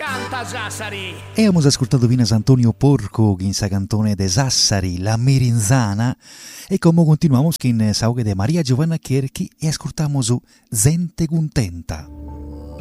canta Sassari. E abbiamo ascoltato Vinas Antonio Porco in sa cantone de Sassari, la Mirinzana, e come continuiamo in saughe de Maria Giovanna Cherchi e ascoltiamo su Gente Contenta.